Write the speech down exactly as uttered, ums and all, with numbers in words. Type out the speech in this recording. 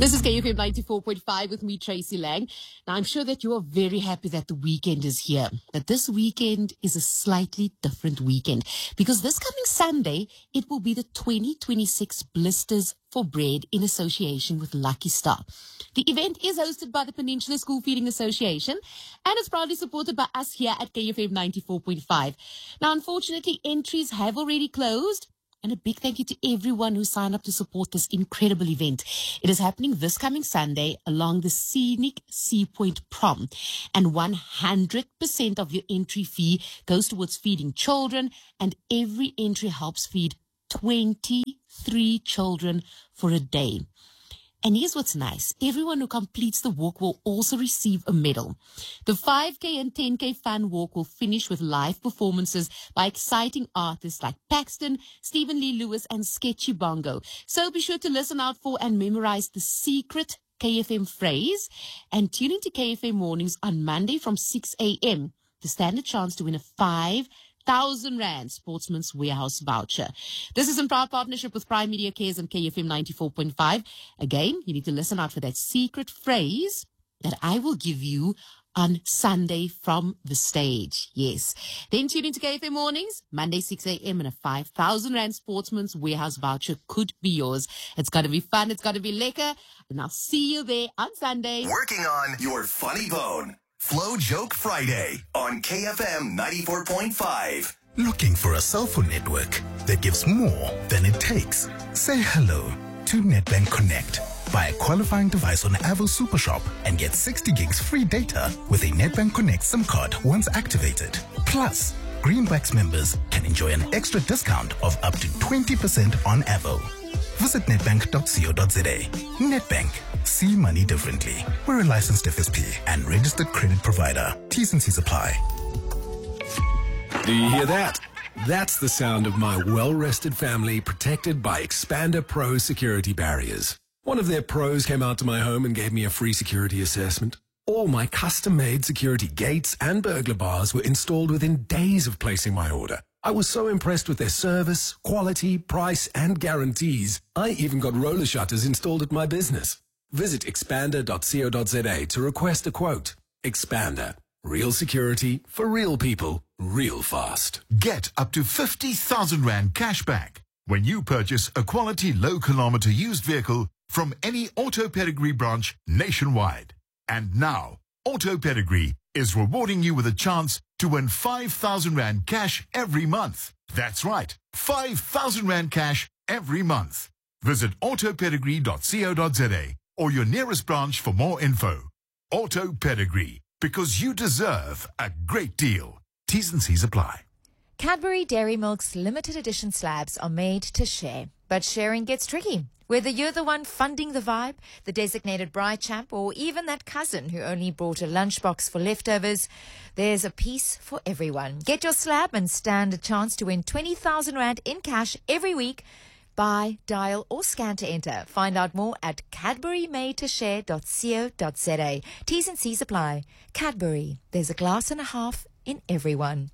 This is K F M ninety-four point five with me, Tracy Lang. Now, I'm sure that you are very happy that the weekend is here. But this weekend is a slightly different weekend because this coming Sunday, it will be the twenty twenty-six Blisters for Bread in association with Lucky Star. The event is hosted by the Peninsula School Feeding Association and is proudly supported by us here at K F M ninety-four point five. Now, unfortunately, entries have already closed. And a big thank you to everyone who signed up to support this incredible event. It is happening this coming Sunday along the scenic Sea Point Prom. And one hundred percent of your entry fee goes towards feeding children. And every entry helps feed twenty-three children for a day. And here's what's nice. Everyone who completes the walk will also receive a medal. The five K and ten K fun walk will finish with live performances by exciting artists like Paxton, Stephen Lee Lewis, and Sketchy Bongo. So be sure to listen out for and memorize the secret K F M phrase and tune into K F M mornings on Monday from six a.m. to stand a chance to win a five thousand rand Sportsman's Warehouse voucher. This is in proud partnership with Prime Media Cares and K F M ninety-four point five. Again, you need to listen out for that secret phrase that I will give you on Sunday from the stage. Yes. Then tune into K F M mornings, Monday six a.m. and a five thousand rand Sportsman's Warehouse voucher could be yours. It's got to be fun. It's got to be lekker. And I'll see you there on Sunday. Working on your funny bone. Flow Joke Friday on K F M ninety-four point five. Looking for a cell phone network that gives more than it takes? Say hello to Nedbank Connect. Buy a qualifying device on Avo Supershop and get sixty gigs free data with a Nedbank Connect SIM card once activated. Plus, Greenbacks members can enjoy an extra discount of up to twenty percent on Avo. Visit nedbank dot co dot za. Nedbank. See money differently. We're a licensed F S P and registered credit provider. T's and C's apply. Do you hear that? That's the sound of my well-rested family protected by Expander Pro security barriers. One of their pros came out to my home and gave me a free security assessment. All my custom-made security gates and burglar bars were installed within days of placing my order. I was so impressed with their service, quality, price, and guarantees. I even got roller shutters installed at my business. Visit expander dot co dot za to request a quote. Expander. Real security for real people, real fast. Get up to fifty thousand rand cash back when you purchase a quality low-kilometer used vehicle from any Auto Pedigree branch nationwide. And now, Auto Pedigree is rewarding you with a chance to win five thousand rand cash every month. That's right, five thousand rand cash every month. Visit auto pedigree dot co dot za or your nearest branch for more info. Auto Pedigree, because you deserve a great deal. T's and C's apply. Cadbury Dairy Milk's limited edition slabs are made to share, but sharing gets tricky. Whether you're the one funding the vibe, the designated bride champ, or even that cousin who only brought a lunchbox for leftovers, there's a piece for everyone. Get your slab and stand a chance to win twenty thousand rand in cash every week. Buy, dial, or scan to enter. Find out more at cadbury made to share dot co dot za. T's and C's apply. Cadbury, there's a glass and a half in everyone.